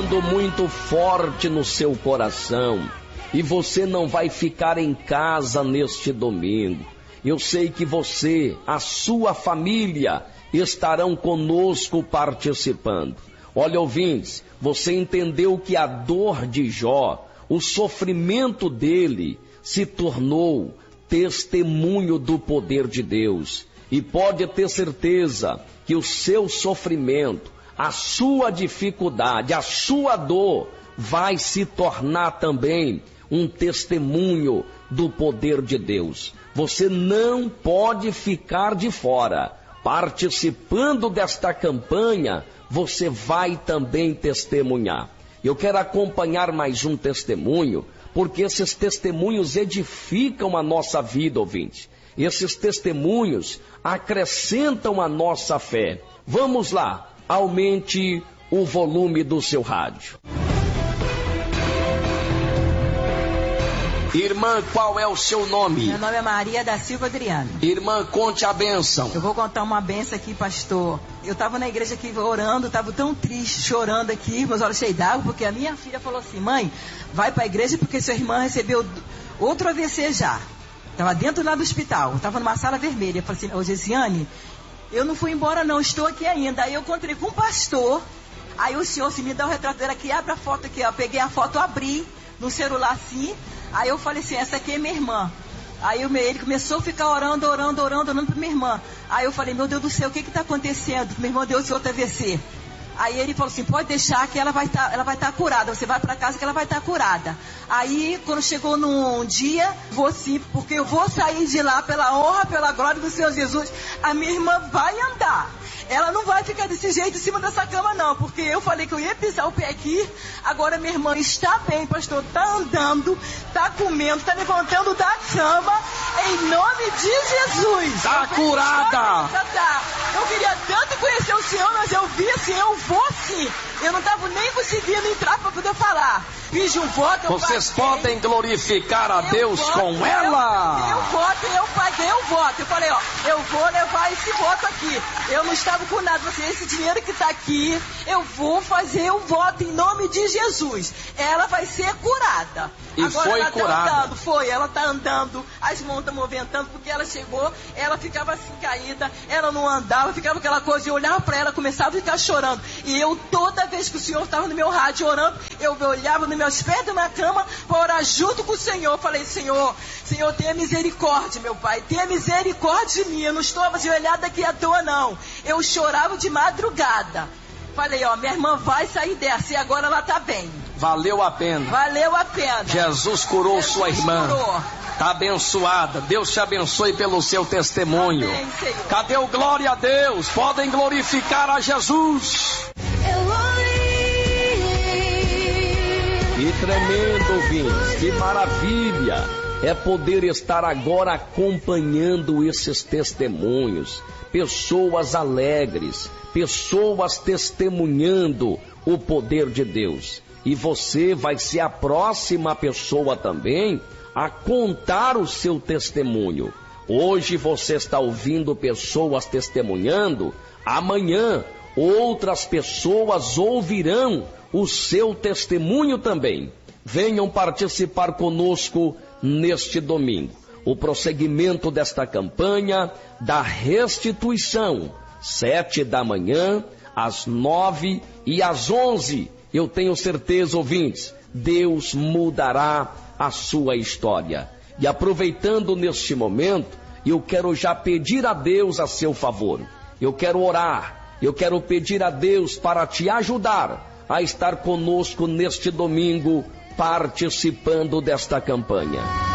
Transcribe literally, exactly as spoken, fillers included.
falando muito forte no seu coração. E você não vai ficar em casa neste domingo. Eu sei que você, a sua família, estarão conosco participando. Olha, ouvintes, você entendeu que a dor de Jó, o sofrimento dele, se tornou testemunho do poder de Deus. E pode ter certeza que o seu sofrimento, a sua dificuldade, a sua dor, vai se tornar também um testemunho do poder de Deus. Você não pode ficar de fora. Participando desta campanha, você vai também testemunhar. Eu quero acompanhar mais um testemunho, porque esses testemunhos edificam a nossa vida, ouvinte. Esses testemunhos acrescentam a nossa fé. Vamos lá, aumente o volume do seu rádio. Irmã, qual é o seu nome? Meu nome é Maria da Silva Adriana. Irmã, conte a bênção. Eu vou contar uma bênção aqui, pastor. Eu estava na igreja aqui orando, estava tão triste, chorando aqui, meus olhos cheios d'água, porque a minha filha falou assim: mãe, vai para a igreja porque sua irmã recebeu outro A V C já. Estava dentro lá do hospital, estava numa sala vermelha. Eu falei assim: ô Gesiane, eu não fui embora não, estou aqui ainda. Aí eu encontrei com um pastor, aí o senhor, se me dá o retrato dela aqui, abre a foto aqui, ó. Peguei a foto, abri no celular assim. Aí eu falei assim: essa aqui é minha irmã. Aí eu, ele começou a ficar orando, orando, orando, orando para minha irmã. Aí eu falei: meu Deus do céu, o que está acontecendo? Minha irmã deu esse outro A V C. Aí ele falou assim: pode deixar que ela vai estar, ela vai estar curada. Você vai para casa que ela vai estar curada. Aí quando chegou num dia, vou sim, porque eu vou sair de lá pela honra, pela glória do Senhor Jesus. A minha irmã vai andar. Ela não vai ficar desse jeito em cima dessa cama não, porque eu falei que eu ia pisar o pé aqui. Agora minha irmã está bem, pastor, está andando, está comendo, está levantando da cama, em nome de Jesus. Está curada. Tá. Eu queria tanto conhecer o Senhor, mas eu vi assim, eu vou sim. Eu não estava nem conseguindo entrar para poder falar. Fiz um voto, eu Vocês paguei. podem glorificar a eu Deus voto, com eu, ela. Eu voto, eu paguei o voto. Eu falei, ó, eu vou levar esse voto aqui. Eu não estava com nada. Você, esse dinheiro que está aqui, eu vou fazer o voto em nome de Jesus. Ela vai ser curada. E Agora foi ela curada. Tá andando, foi, ela tá andando, as mãos estão movimentando, porque ela chegou, ela ficava assim caída, ela não andava, ficava aquela coisa, eu olhava para ela, começava a ficar chorando. E eu, toda vez que o Senhor estava no meu rádio orando, eu olhava nos meus pés da minha cama para orar junto com o Senhor. Eu falei: Senhor, Senhor, tenha misericórdia, meu Pai, tenha misericórdia de mim. Eu não estou ajoelhada aqui à toa, não. Eu chorava de madrugada. Falei, ó, minha irmã vai sair dessa e agora ela tá bem. Valeu a pena. Valeu a pena. Jesus curou Jesus sua irmã. Curou. Tá abençoada. Deus te abençoe pelo seu testemunho. Amém, Senhor. Cadê o glória a Deus? Podem glorificar a Jesus. Que tremendo, ouvintes. Que maravilha é poder estar agora acompanhando esses testemunhos. Pessoas alegres, pessoas testemunhando o poder de Deus. E você vai ser a próxima pessoa também a contar o seu testemunho. Hoje você está ouvindo pessoas testemunhando, amanhã outras pessoas ouvirão o seu testemunho também. Venham participar conosco neste domingo. O prosseguimento desta campanha da restituição, sete da manhã, às nove e às onze. Eu tenho certeza, ouvintes, Deus mudará a sua história. E aproveitando neste momento, eu quero já pedir a Deus a seu favor. Eu quero orar, eu quero pedir a Deus para te ajudar a estar conosco neste domingo, participando desta campanha.